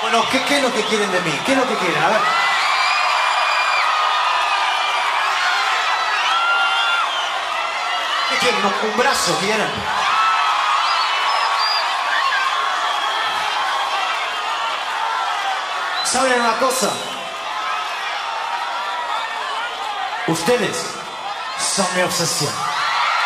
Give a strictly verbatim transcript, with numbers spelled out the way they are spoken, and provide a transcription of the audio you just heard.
Bueno, ¿qué, ¿qué es lo que quieren de mí? ¿Qué es lo que quieren? A ver. ¿Qué quieren? ¿Un, un brazo quieren? ¿Saben una cosa? Ustedes son mi obsesión.